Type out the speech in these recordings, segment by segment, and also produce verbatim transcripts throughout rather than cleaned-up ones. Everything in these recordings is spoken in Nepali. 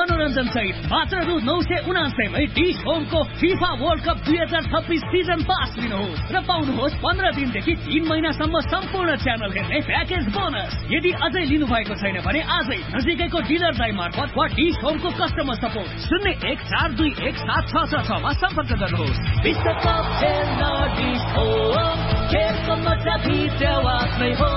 मनोरञ्जन सहित मात्र रु नौ सय उनासयमै डिश होमको फिफा वर्ल्ड कप दुई हजार छब्बिस सिजन पास लिनुहोस् र पाउनुहोस् पन्ध्र दिनदेखि तीन महिनासम्म सम्पूर्ण च्यानल हेर्ने प्याकेज बोनस। यदि अझै लिनु भएको छैन भने आजै नजिकैको डिलर दाइ मार्फत वा डिश होमको कस्टमर सपोर्ट शून्य एक चार दुई एक सात छ छ छमा सम्पर्क गर्नुहोस्। विश्वकप हेर्न डिश होम, खेलको मजा भित्रवासमै हो।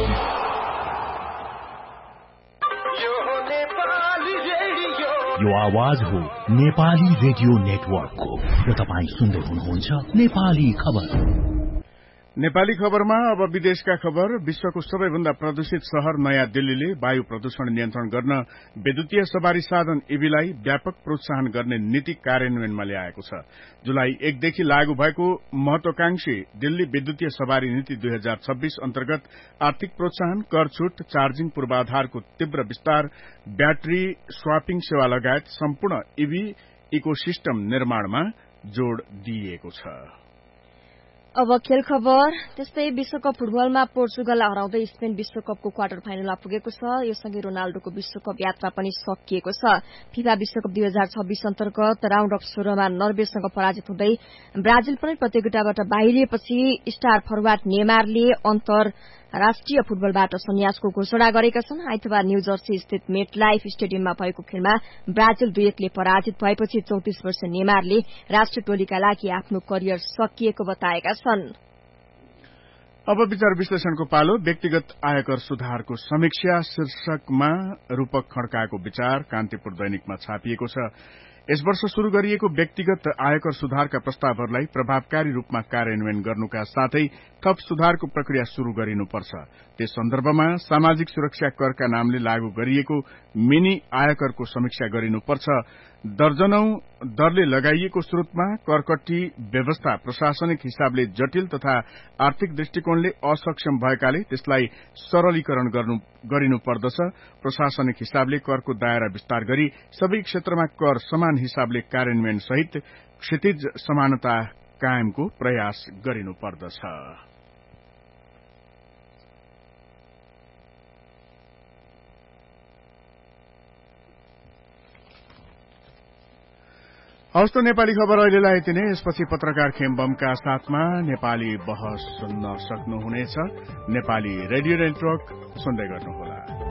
यो आवाज हो नेपाली रेडियो नेटवर्कको र तपाईँ सुन्दै हुनुहुन्छ नेपाली खबर। नेपाली खबरमा अब विदेशका खबर। विश्वको सबैभन्दा प्रदूषित शहर नयाँ दिल्लीले वायु प्रदूषण नियन्त्रण गर्न विद्युतीय सवारी साधन ईभीलाई व्यापक प्रोत्साहन गर्ने नीति कार्यान्वयनमा ल्याएको छ। जुलाई एकदेखि लागू भएको महत्वाकांक्षी दिल्ली विद्युतीय सवारी नीति दुई हजार छब्बीस अन्तर्गत आर्थिक प्रोत्साहन, कर छूट, चार्जिङ पूर्वाधारको तीव्र विस्तार, ब्याट्री स्वापिङ सेवा लगायत सम्पूर्ण ईभी इकोसिस्टम निर्माणमा जोड़ दिइएको छ। अब खेल खबर। त्यस्तै विश्वकप फुटबलमा पोर्चुगललाई हराउँदै स्पेन विश्वकपको क्वार्टर फाइनलमा पुगेको छ। यो सँगै रोनाल्डोको विश्वकप यात्रा पनि सकिएको छ। फिफा विश्वकप दुई हजार छब्बीस अन्तर्गत राउण्ड अफ सोह्रमा नर्वेसँग पराजित हुँदै ब्राजिल पनि प्रतियोगिताबाट बाहिरिएपछि स्टार फरवार्ड नेमारले अन्तर राष्ट्रिय फुटबलबाट सन्यासको घोषणा गरेका छन्। आइतबार न्यू जर्सी स्थित मेटलाइफ स्टेडियममा भएको खेलमा ब्राजिल दुई एकले पराजित भएपछि चौतिस वर्ष नेमारले राष्ट्रिय टोलीका लागि आफ्नो करियर सकिएको बताएका छन्। अब विचार विश्लेषणको पालो। व्यक्तिगत आयकर सुधारको समीक्षा शीर्षकमा रूपक खड्काको विचार कान्तिपुर दैनिकमा छापिएको छ। यस वर्ष शुरू गरिएको व्यक्तिगत आयकर सुधारका प्रस्तावहरूलाई प्रभावकारी रूपमा कार्यान्वयन गर्नुका साथै थप सुधारको प्रक्रिया शुरू गरिनुपर्छ। त्यस सन्दर्भमा सामाजिक सुरक्षा करका नामले लागू गरिएको मिनी आयकरको समीक्षा गरिनुपर्छ। दर्जनौं दरले लगाइएको स्रोतमा करकट्टी व्यवस्था प्रशासनिक हिसाबले जटिल तथा आर्थिक दृष्टिकोणले असक्षम भएकाले त्यसलाई सरलीकरण गरिनुपर्दछ। प्रशासनिक हिसाबले करको दायरा विस्तार गरी सबै क्षेत्रमा कर समान हिसाबले कार्यान्वयन सहित क्षितिज समानता कायमको प्रयास गरिनुपर्दछ। हवस् त नेपाली खबर अहिलेलाई यति नै। यसपछि पत्रकार खेमबमका साथमा नेपाली बहस सुन्न सक्नुहुनेछ। नेपाली रेडियो नेटवर्क सुन्दै गर्नुहोला।